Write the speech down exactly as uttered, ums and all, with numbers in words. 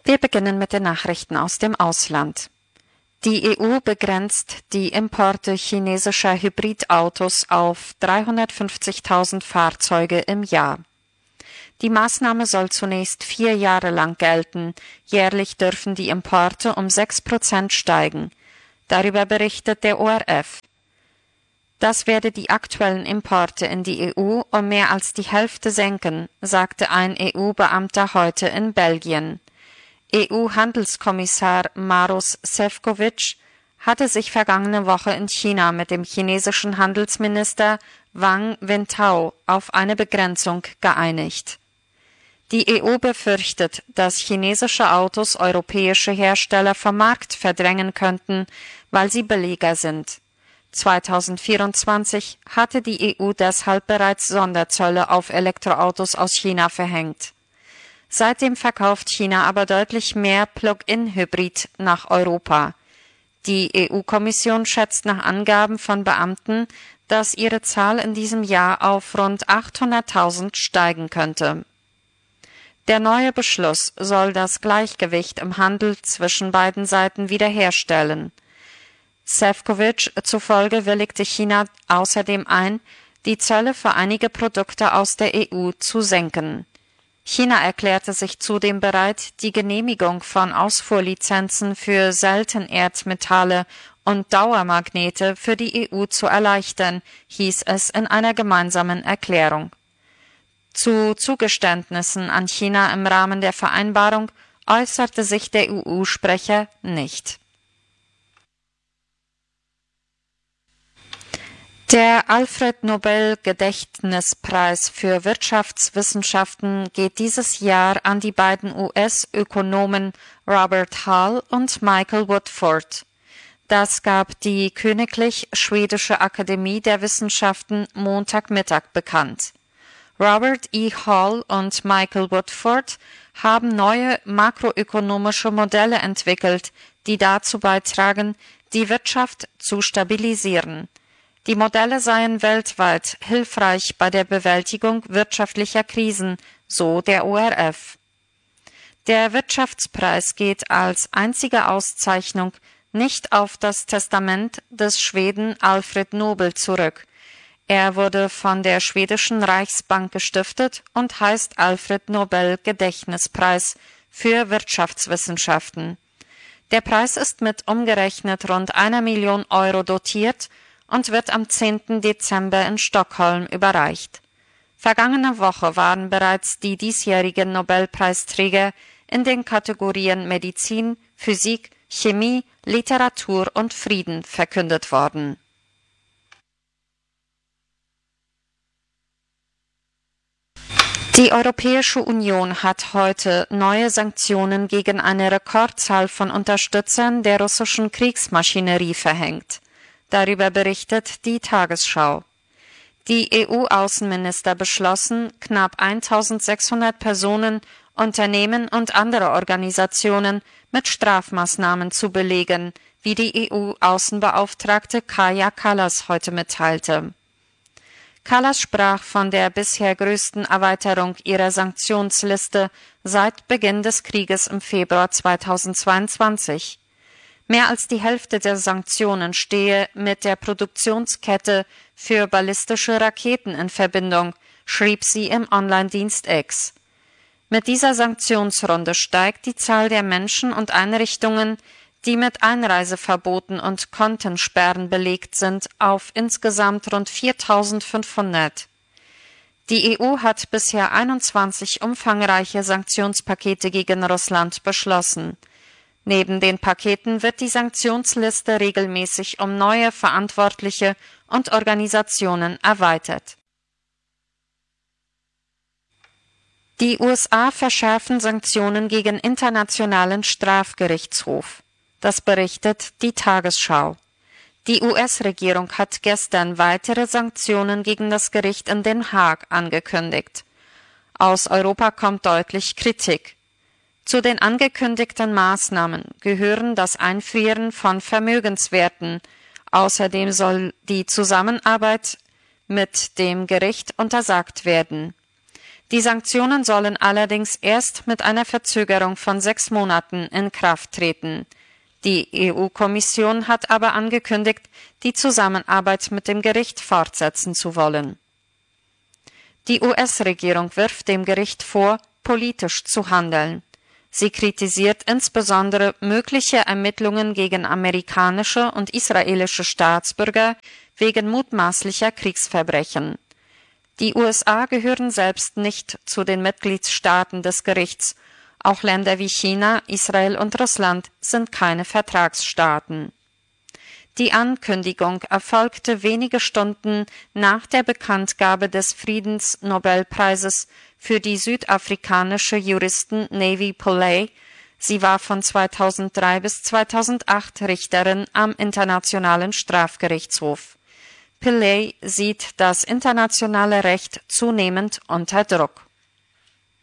Wir beginnen mit den Nachrichten aus dem Ausland. Die E U begrenzt die Importe chinesischer Hybridautos auf dreihundertfünfzigtausend Fahrzeuge im Jahr. Die Maßnahme soll zunächst vier Jahre lang gelten. Jährlich dürfen die Importe um sechs Prozent steigen. Darüber berichtet der O R F. Das werde die aktuellen Importe in die E U um mehr als die Hälfte senken, sagte ein E U-Beamter heute in Belgien. E U-Handelskommissar Maroš Šefčovič hatte sich vergangene Woche in China mit dem chinesischen Handelsminister Wang Wentao auf eine Begrenzung geeinigt. Die E U befürchtet, dass chinesische Autos europäische Hersteller vom Markt verdrängen könnten, weil sie billiger sind. zweitausendvierundzwanzig hatte die E U deshalb bereits Sonderzölle auf Elektroautos aus China verhängt. Seitdem verkauft China aber deutlich mehr Plug-in-Hybrid nach Europa. Die E U-Kommission schätzt nach Angaben von Beamten, dass ihre Zahl in diesem Jahr auf rund achthunderttausend steigen könnte. Der neue Beschluss soll das Gleichgewicht im Handel zwischen beiden Seiten wiederherstellen. Šefčovič zufolge willigte China außerdem ein, die Zölle für einige Produkte aus der E U zu senken. China erklärte sich zudem bereit, die Genehmigung von Ausfuhrlizenzen für Seltenerdmetalle und Dauermagnete für die E U zu erleichtern, hieß es in einer gemeinsamen Erklärung. Zu Zugeständnissen an China im Rahmen der Vereinbarung äußerte sich der E U-Sprecher nicht. Der Alfred-Nobel-Gedächtnispreis für Wirtschaftswissenschaften geht dieses Jahr an die beiden U S-Ökonomen Robert Hall und Michael Woodford. Das gab die Königlich Schwedische Akademie der Wissenschaften Montagmittag bekannt. Robert E. Hall und Michael Woodford haben neue makroökonomische Modelle entwickelt, die dazu beitragen, die Wirtschaft zu stabilisieren. Die Modelle seien weltweit hilfreich bei der Bewältigung wirtschaftlicher Krisen, so der O R F. Der Wirtschaftspreis geht als einzige Auszeichnung nicht auf das Testament des Schweden Alfred Nobel zurück. Er wurde von der schwedischen Reichsbank gestiftet und heißt Alfred Nobel Gedächtnispreis für Wirtschaftswissenschaften. Der Preis ist mit umgerechnet rund einer Million Euro dotiert und wird am zehnten Dezember in Stockholm überreicht. Vergangene Woche waren bereits die diesjährigen Nobelpreisträger in den Kategorien Medizin, Physik, Chemie, Literatur und Frieden verkündet worden. Die Europäische Union hat heute neue Sanktionen gegen eine Rekordzahl von Unterstützern der russischen Kriegsmaschinerie verhängt. Darüber berichtet die Tagesschau. Die E U-Außenminister beschlossen, knapp eintausendsechshundert Personen, Unternehmen und andere Organisationen mit Strafmaßnahmen zu belegen, wie die E U-Außenbeauftragte Kaja Kallas heute mitteilte. Kallas sprach von der bisher größten Erweiterung ihrer Sanktionsliste seit Beginn des Krieges im Februar zweitausendzweiundzwanzig. Mehr als die Hälfte der Sanktionen stehe mit der Produktionskette für ballistische Raketen in Verbindung, schrieb sie im Online-Dienst X. Mit dieser Sanktionsrunde steigt die Zahl der Menschen und Einrichtungen, die mit Einreiseverboten und Kontensperren belegt sind, auf insgesamt rund viertausendfünfhundert. Die E U hat bisher einundzwanzig umfangreiche Sanktionspakete gegen Russland beschlossen. Neben den Paketen wird die Sanktionsliste regelmäßig um neue Verantwortliche und Organisationen erweitert. Die U S A verschärfen Sanktionen gegen Internationalen Strafgerichtshof. Das berichtet die Tagesschau. Die U S-Regierung hat gestern weitere Sanktionen gegen das Gericht in Den Haag angekündigt. Aus Europa kommt deutlich Kritik. Zu den angekündigten Maßnahmen gehören das Einfrieren von Vermögenswerten. Außerdem soll die Zusammenarbeit mit dem Gericht untersagt werden. Die Sanktionen sollen allerdings erst mit einer Verzögerung von sechs Monaten in Kraft treten. Die E U-Kommission hat aber angekündigt, die Zusammenarbeit mit dem Gericht fortsetzen zu wollen. Die U S-Regierung wirft dem Gericht vor, politisch zu handeln. Sie kritisiert insbesondere mögliche Ermittlungen gegen amerikanische und israelische Staatsbürger wegen mutmaßlicher Kriegsverbrechen. Die U S A gehören selbst nicht zu den Mitgliedstaaten des Gerichts. Auch Länder wie China, Israel und Russland sind keine Vertragsstaaten. Die Ankündigung erfolgte wenige Stunden nach der Bekanntgabe des Friedensnobelpreises für die südafrikanische Juristin Nevi Pillay. Sie war von zweitausenddrei bis zweitausendacht Richterin am Internationalen Strafgerichtshof. Pillay sieht das internationale Recht zunehmend unter Druck.